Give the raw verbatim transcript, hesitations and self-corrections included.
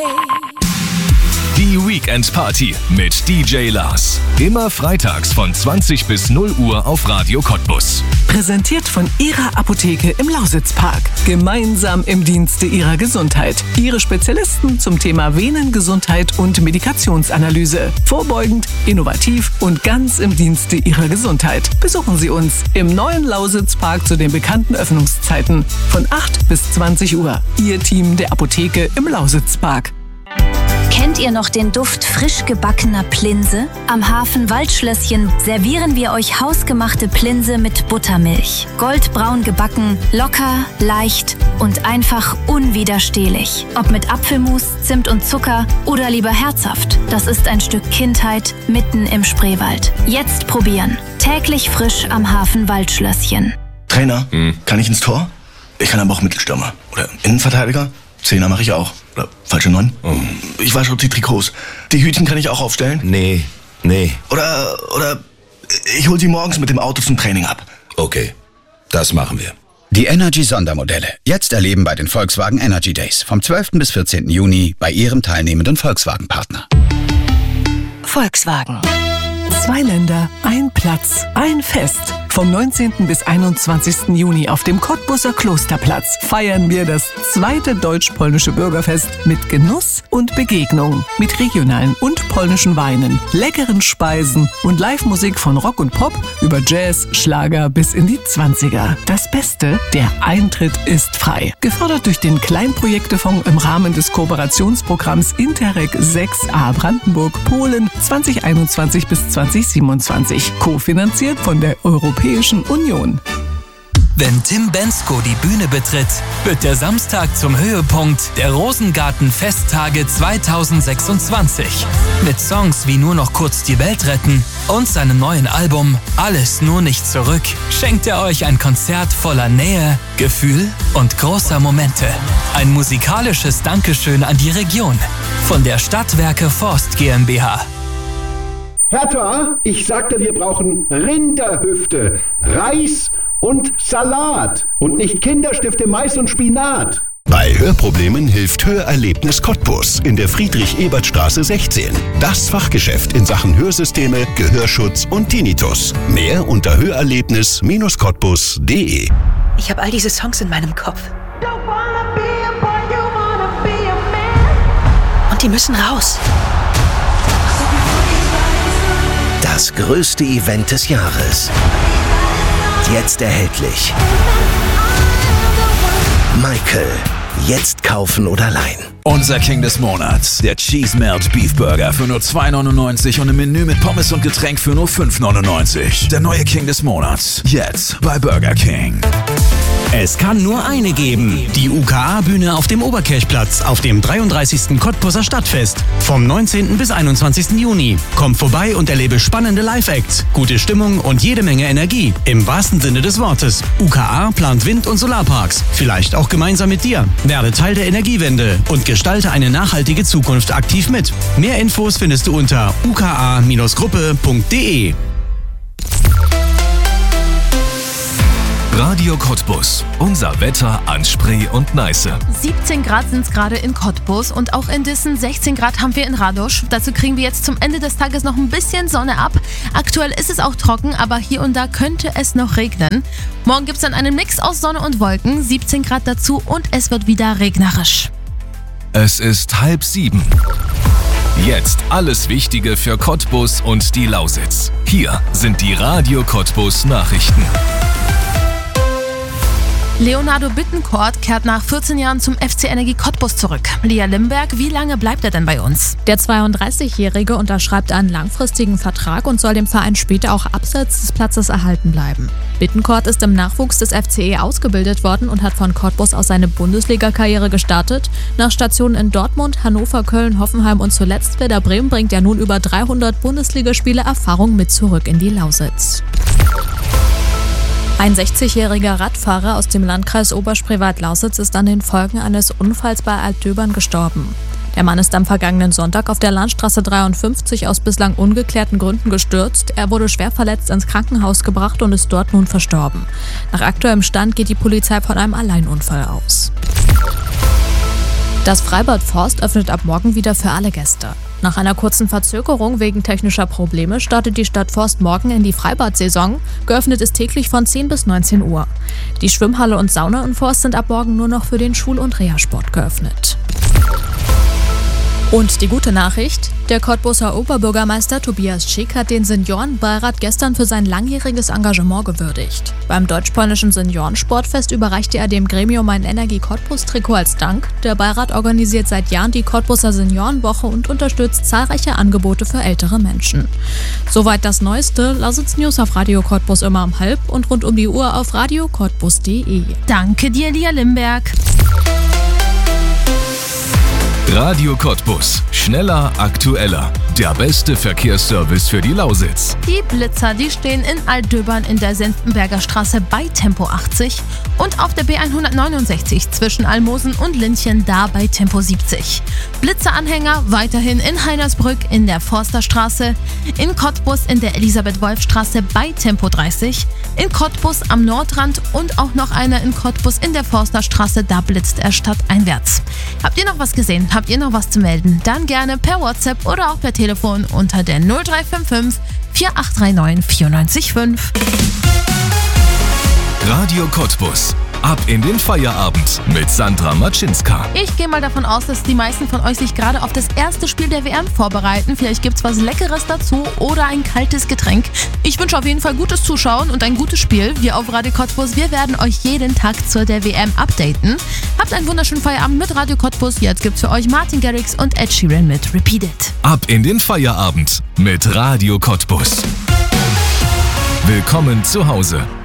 Die Weekend Party mit D J Lars. Immer freitags von zwanzig bis null Uhr auf Radio Cottbus. Präsentiert von Ihrer Apotheke im Lausitzpark. Gemeinsam im Dienste Ihrer Gesundheit. Ihre Spezialisten zum Thema Venengesundheit und Medikationsanalyse. Vorbeugend, innovativ und ganz im Dienste Ihrer Gesundheit. Besuchen Sie uns im neuen Lausitzpark zu den bekannten Öffnungszeiten von acht bis zwanzig Uhr. Ihr Team der Apotheke im Lausitzpark. Kennt ihr noch den Duft frisch gebackener Plinse? Am Hafen Waldschlösschen servieren wir euch hausgemachte Plinse mit Buttermilch. Goldbraun gebacken, locker, leicht und einfach unwiderstehlich. Ob mit Apfelmus, Zimt und Zucker oder lieber herzhaft. Das ist ein Stück Kindheit mitten im Spreewald. Jetzt probieren. Täglich frisch am Hafen Waldschlösschen. Trainer, hm. kann ich ins Tor? Ich kann aber auch Mittelstürmer. Oder Innenverteidiger? Zehner mache ich auch. Oder falsche Neun? Oh. Ich wasche die Trikots. Die Hütchen kann ich auch aufstellen? Nee, nee. Oder, oder ich hol sie morgens mit dem Auto zum Training ab. Okay, das machen wir. Die Energy-Sondermodelle. Jetzt erleben bei den Volkswagen Energy Days. Vom zwölften bis vierzehnten Juni bei Ihrem teilnehmenden Volkswagen-Partner. Volkswagen. Zwei Länder, ein Platz, ein Fest. Vom neunzehnten bis einundzwanzigsten Juni auf dem Cottbuser Klosterplatz feiern wir das zweite deutsch-polnische Bürgerfest mit Genuss und Begegnung. Mit regionalen und polnischen Weinen, leckeren Speisen und Live-Musik von Rock und Pop über Jazz, Schlager bis in die Zwanziger. Das Beste, der Eintritt ist frei. Gefördert durch den Kleinprojektefonds im Rahmen des Kooperationsprogramms Interreg sechs a Brandenburg, Polen zwanzig einundzwanzig bis zwanzig siebenundzwanzig. Kofinanziert von der Europäischen Union. Wenn Tim Bensko die Bühne betritt, wird der Samstag zum Höhepunkt der Rosengarten-Festtage zweitausendsechsundzwanzig. Mit Songs wie Nur noch kurz die Welt retten und seinem neuen Album Alles nur nicht zurück schenkt er euch ein Konzert voller Nähe, Gefühl und großer Momente. Ein musikalisches Dankeschön an die Region von der Stadtwerke Forst GmbH. Hertha, ich sagte, wir brauchen Rinderhüfte, Reis und Salat und nicht Kinderstifte, Mais und Spinat. Bei Hörproblemen hilft Hörerlebnis Cottbus in der Friedrich-Ebert-Straße sechzehn. Das Fachgeschäft in Sachen Hörsysteme, Gehörschutz und Tinnitus. Mehr unter hörerlebnis Cottbus punkt de. Ich habe all diese Songs in meinem Kopf. Und die müssen raus. Das größte Event des Jahres. Jetzt erhältlich. Michael. Jetzt kaufen oder leihen. Unser King des Monats. Der Cheese Melt Beef Burger für nur zwei neunundneunzig und ein Menü mit Pommes und Getränk für nur fünf neunundneunzig. Der neue King des Monats. Jetzt bei Burger King. Es kann nur eine geben. Die U K A-Bühne auf dem Oberkirchplatz auf dem dreiunddreißigsten Cottbuser Stadtfest. Vom neunzehnten bis einundzwanzigsten Juni. Komm vorbei und erlebe spannende Live-Acts, gute Stimmung und jede Menge Energie. Im wahrsten Sinne des Wortes. U K A plant Wind- und Solarparks. Vielleicht auch gemeinsam mit dir. Werde Teil der Energiewende und gestalte eine nachhaltige Zukunft aktiv mit. Mehr Infos findest du unter u k a Gruppe punkt de. Radio Cottbus. Unser Wetter an Spree und Neiße. siebzehn Grad sind es gerade in Cottbus und auch in Dissen. sechzehn Grad haben wir in Radosch. Dazu kriegen wir jetzt zum Ende des Tages noch ein bisschen Sonne ab. Aktuell ist es auch trocken, aber hier und da könnte es noch regnen. Morgen gibt es dann einen Mix aus Sonne und Wolken. siebzehn Grad dazu und es wird wieder regnerisch. Es ist halb sieben. Jetzt alles Wichtige für Cottbus und die Lausitz. Hier sind die Radio Cottbus Nachrichten. Leonardo Bittencourt kehrt nach vierzehn Jahren zum F C Energie Cottbus zurück. Lia Limberg, wie lange bleibt er denn bei uns? Der zweiunddreißigjährige unterschreibt einen langfristigen Vertrag und soll dem Verein später auch abseits des Platzes erhalten bleiben. Bittencourt ist im Nachwuchs des F C E ausgebildet worden und hat von Cottbus aus seine Bundesliga-Karriere gestartet. Nach Stationen in Dortmund, Hannover, Köln, Hoffenheim und zuletzt Werder Bremen bringt er nun über dreihundert Bundesligaspiele Erfahrung mit zurück in die Lausitz. Ein sechzigjähriger Radfahrer aus dem Landkreis Oberspreewald-Lausitz ist an den Folgen eines Unfalls bei Altdöbern gestorben. Der Mann ist am vergangenen Sonntag auf der Landstraße dreiundfünfzig aus bislang ungeklärten Gründen gestürzt. Er wurde schwer verletzt ins Krankenhaus gebracht und ist dort nun verstorben. Nach aktuellem Stand geht die Polizei von einem Alleinunfall aus. Das Freibad Forst öffnet ab morgen wieder für alle Gäste. Nach einer kurzen Verzögerung wegen technischer Probleme startet die Stadt Forst morgen in die Freibad-Saison. Geöffnet ist täglich von zehn bis neunzehn Uhr. Die Schwimmhalle und Sauna in Forst sind ab morgen nur noch für den Schul- und Reha-Sport geöffnet. Und die gute Nachricht: Der Cottbuser Oberbürgermeister Tobias Schick hat den Seniorenbeirat gestern für sein langjähriges Engagement gewürdigt. Beim deutsch-polnischen Seniorensportfest überreichte er dem Gremium ein Energie-Cottbus-Trikot als Dank. Der Beirat organisiert seit Jahren die Cottbuser Seniorenwoche und unterstützt zahlreiche Angebote für ältere Menschen. Soweit das Neueste. Lausitz News auf Radio Cottbus immer um halb und rund um die Uhr auf radio cottbus punkt de. Danke dir, Lia Limberg. Radio Cottbus. Schneller, aktueller. Der beste Verkehrsservice für die Lausitz. Die Blitzer, die stehen in Altdöbern in der Senftenberger Straße bei Tempo achtzig und auf der B hundertneunundsechzig zwischen Almosen und Linchen da bei Tempo siebzig. Blitzeranhänger weiterhin in Heinersbrück in der Forsterstraße, in Cottbus in der Elisabeth-Wolf-Straße bei Tempo dreißig, in Cottbus am Nordrand und auch noch einer in Cottbus in der Forsterstraße, da blitzt er stadteinwärts. Habt ihr noch was gesehen? Habt ihr noch was zu melden? Dann gerne per WhatsApp oder auch per Telefon unter der null drei fünf fünf vier acht drei neun vier neun fünf. Radio Cottbus. Ab in den Feierabend mit Sandra Matschinska. Ich gehe mal davon aus, dass die meisten von euch sich gerade auf das erste Spiel der W M vorbereiten. Vielleicht gibt's was Leckeres dazu oder ein kaltes Getränk. Ich wünsche auf jeden Fall gutes Zuschauen und ein gutes Spiel. Wir auf Radio Cottbus, wir werden euch jeden Tag zur der W M updaten. Habt einen wunderschönen Feierabend mit Radio Cottbus. Jetzt gibt's für euch Martin Garrix und Ed Sheeran mit Repeat It. Ab in den Feierabend mit Radio Cottbus. Willkommen zu Hause.